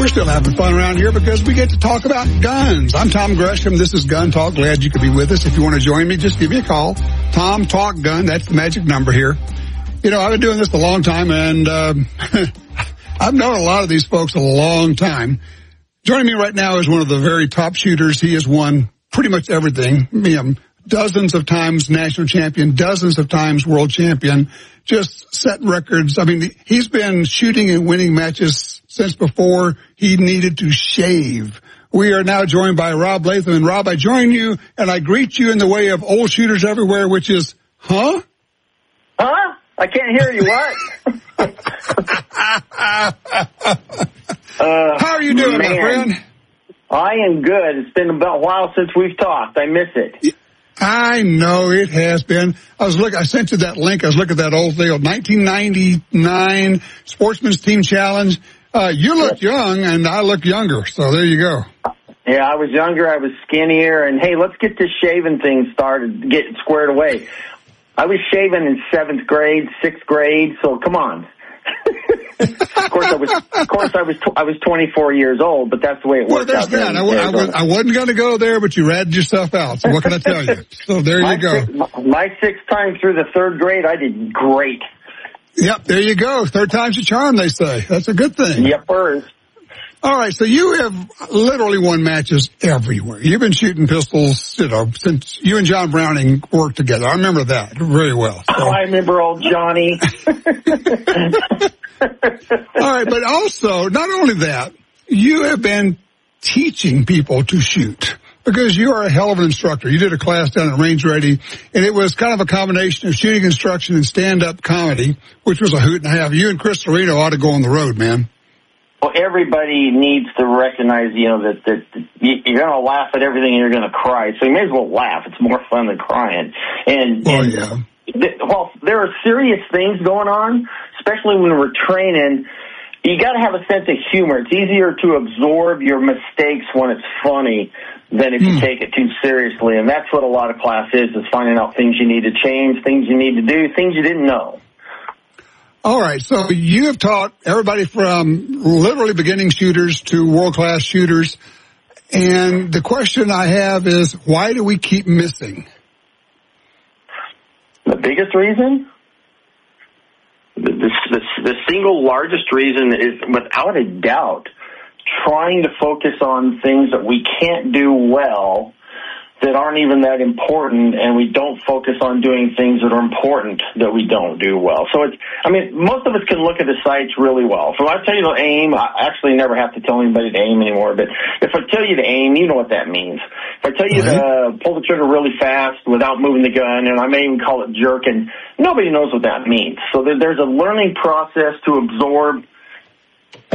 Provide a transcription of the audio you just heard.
We're still having fun around here because we get to talk about guns. I'm Tom Gresham. This is Gun Talk. Glad you could be with us. If you want to join me, just give me a call. Tom Talk Gun. That's the magic number here. You know, I've been doing this a long time, and I've known a lot of these folks a long time. Joining me right now is one of the very top shooters. He has won pretty much everything. Dozens of times national champion, dozens of times world champion, just set records. I mean, he's been shooting and winning matches since before he needed to shave. We are now joined by Rob Latham. And Rob, I join you and I greet you in the way of old shooters everywhere, which is, huh? Huh? I can't hear you. What? How are you doing, my friend? I am good. It's been about a while since we've talked. I miss it. I know it has been. I sent you that link. I was looking at that old deal, 1999 Sportsman's Team Challenge. You look young, and I look younger, so there you go. Yeah, I was younger, I was skinnier, and hey, let's get this shaving thing started, get it squared away. I was shaving in 7th grade, 6th grade, so come on. Of course, I was 24 years old, but that's the way it worked out. That. I wasn't going to go there, but you ratted yourself out. So what can I tell you? So there you go. My 6th time through the 3rd grade, I did great. Yep, there you go. 3rd time's a charm, they say. That's a good thing. Yep, first. All right, so you have literally won matches everywhere. You've been shooting pistols, since you and John Browning worked together. I remember that very well. So. Oh, I remember old Johnny. All right, but also, not only that, you have been teaching people to shoot because you are a hell of an instructor. You did a class down at Range Ready, and it was kind of a combination of shooting instruction and stand-up comedy, which was a hoot and a half. You and Chris Lorino ought to go on the road, man. Well, everybody needs to recognize, that you're going to laugh at everything and you're going to cry. So you may as well laugh. It's more fun than crying. Well, there are serious things going on, especially when we're training. You got to have a sense of humor. It's easier to absorb your mistakes when it's funny than if you take it too seriously. And that's what a lot of class is finding out things you need to change, things you need to do, things you didn't know. All right, so you have taught everybody from literally beginning shooters to world-class shooters, and the question I have is, why do we keep missing? The biggest reason? The single largest reason is, without a doubt, trying to focus on things that we can't do well that aren't even that important, and we don't focus on doing things that are important that we don't do well. So most of us can look at the sights really well. So I tell you to aim, I actually never have to tell anybody to aim anymore, but if I tell you to aim, you know what that means. If I tell you to pull the trigger really fast without moving the gun, and I may even call it jerking, nobody knows what that means. So there's a learning process to absorb